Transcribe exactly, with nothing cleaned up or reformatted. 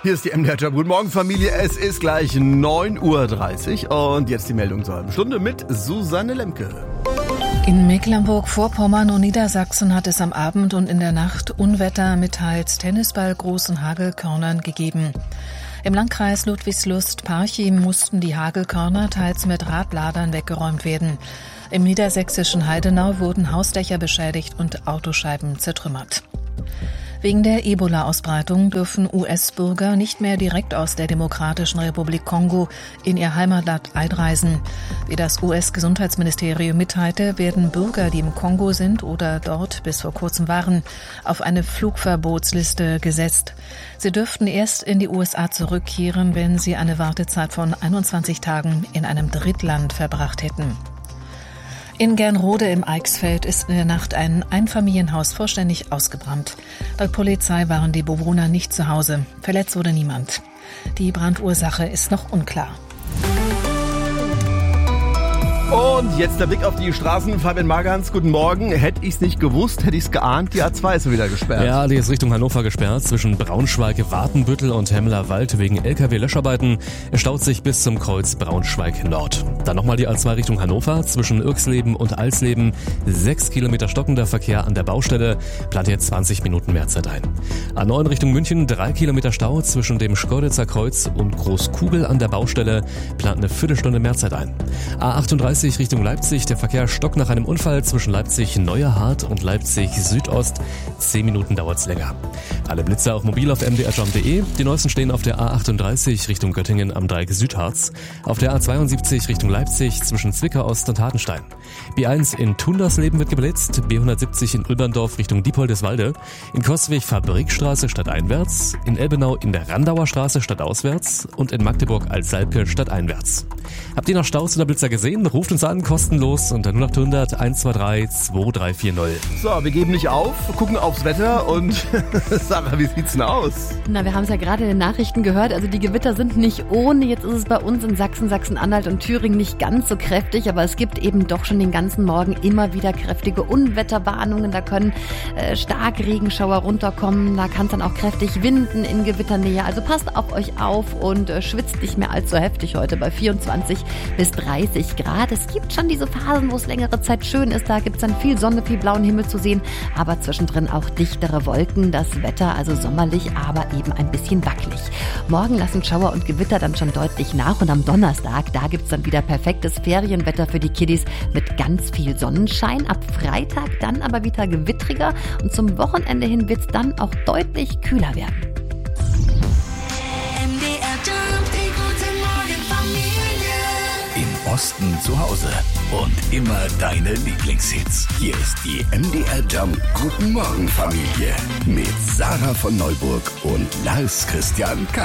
Hier ist die M D R-Job. Guten Morgen, Familie. Es ist gleich neun Uhr dreißig und jetzt die Meldung zur halben Stunde mit Susanne Lemke. In Mecklenburg-Vorpommern und Niedersachsen hat es am Abend und in der Nacht Unwetter mit teils tennisballgroßen Hagelkörnern gegeben. Im Landkreis Ludwigslust-Parchim mussten die Hagelkörner teils mit Radladern weggeräumt werden. Im niedersächsischen Heidenau wurden Hausdächer beschädigt und Autoscheiben zertrümmert. Wegen der Ebola-Ausbreitung dürfen U S-Bürger nicht mehr direkt aus der Demokratischen Republik Kongo in ihr Heimatland einreisen. Wie das U S-Gesundheitsministerium mitteilte, werden Bürger, die im Kongo sind oder dort bis vor kurzem waren, auf eine Flugverbotsliste gesetzt. Sie dürften erst in die U S A zurückkehren, wenn sie eine Wartezeit von einundzwanzig Tagen in einem Drittland verbracht hätten. In Gernrode im Eichsfeld ist in der Nacht ein Einfamilienhaus vollständig ausgebrannt. Laut Polizei waren die Bewohner nicht zu Hause. Verletzt wurde niemand. Die Brandursache ist noch unklar. Und jetzt der Blick auf die Straßen. Fabian Magans, guten Morgen. Hätte ich's nicht gewusst, hätte ich's geahnt. Die A zwei ist wieder gesperrt. Ja, die ist Richtung Hannover gesperrt. Zwischen Braunschweig, Watenbüttel und Hemmerwald wegen L K W-Löscharbeiten. Es staut sich bis zum Kreuz Braunschweig Nord. Dann nochmal die A zwei Richtung Hannover. Zwischen Irksleben und Alsleben. Sechs Kilometer stockender Verkehr an der Baustelle. Plant jetzt zwanzig Minuten Mehrzeit ein. A neun Richtung München. Drei Kilometer Stau zwischen dem Schkeuditzer Kreuz und Großkugel an der Baustelle. Plant eine Viertelstunde Mehrzeit ein. A achtunddreißig Richtung Leipzig. Der Verkehr stockt nach einem Unfall zwischen Leipzig-Neuerhardt und Leipzig-Südost. Zehn Minuten dauert's länger. Alle Blitze auch mobil auf m d r job punkt d e. Die neuesten stehen auf der A achtunddreißig Richtung Göttingen am Dreieck Südharz. Auf der A zweiundsiebzig Richtung Leipzig zwischen Zwickau Ost und Hartenstein. B eins in Tundersleben wird geblitzt. B hundertsiebzig in Ulberndorf Richtung Diepoldeswalde. In Coswig Fabrikstraße stadteinwärts. In Elbenau in der Randauer Straße stadtauswärts. Und in Magdeburg Altsalbke stadteinwärts. Habt ihr noch Staus oder Blitzer gesehen? Ruft uns an, kostenlos unter null acht hundert eins zwei drei zwei drei vier null. So, wir geben nicht auf, gucken aufs Wetter und Sarah, wie sieht's denn aus? Na, wir haben es ja gerade in den Nachrichten gehört, also die Gewitter sind nicht ohne. Jetzt ist es bei uns in Sachsen, Sachsen-Anhalt und Thüringen nicht ganz so kräftig, aber es gibt eben doch schon den ganzen Morgen immer wieder kräftige Unwetterwarnungen. Da können äh, Starkregenschauer runterkommen, da kann es dann auch kräftig winden in Gewitternähe. Also passt auf euch auf und äh, schwitzt nicht mehr allzu heftig heute bei vierundzwanzig bis dreißig Grad. Es gibt schon diese Phasen, wo es längere Zeit schön ist. Da gibt es dann viel Sonne, viel blauen Himmel zu sehen, aber zwischendrin auch dichtere Wolken. Das Wetter also sommerlich, aber eben ein bisschen wackelig. Morgen lassen Schauer und Gewitter dann schon deutlich nach und am Donnerstag, da gibt es dann wieder perfektes Ferienwetter für die Kiddies mit ganz viel Sonnenschein. Ab Freitag dann aber wieder gewittriger und zum Wochenende hin wird es dann auch deutlich kühler werden. Im Osten zu Hause und immer deine Lieblingshits. Hier ist die M D R-Jump Guten Morgen Familie mit Sarah von Neuburg und Lars Christian K.